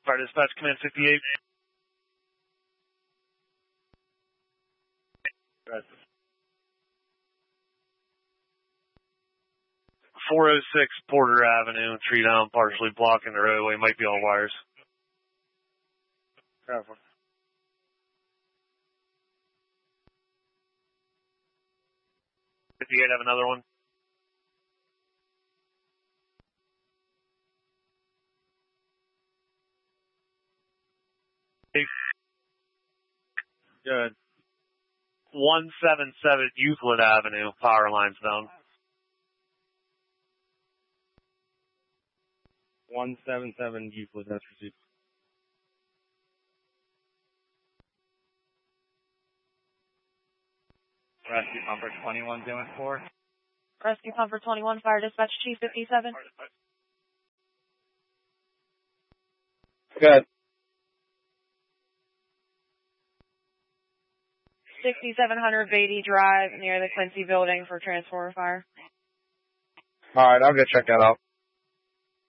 Fire dispatch, command 58. 406 Porter Avenue, tree down, partially blocking the roadway, might be all wires. 58, have another one. Good. 177 Euclid Avenue, power lines down. 177 Euclid, that's received. Rescue Pumper 21, doing 4. Rescue Pumper 21, fire dispatch chief 57. Good. 6700 Beatty Drive near the Quincy building for transformer fire. Alright, I'll go check that out.